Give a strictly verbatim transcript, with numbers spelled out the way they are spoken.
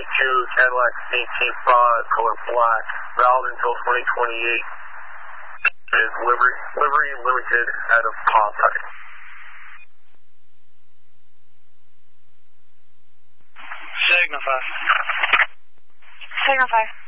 two Cadillac C T five, color black, valid until twenty twenty-eight. Is Livery, Livery Limited out of Pawtucket. Signal five. Signal five.